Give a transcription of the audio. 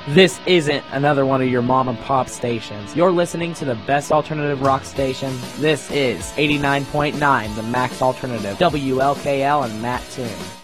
This isn't another one of your mom and pop stations. You're listening to the best alternative rock station. This is 89.9, the Max Alternative, WLKL and Matt Toon.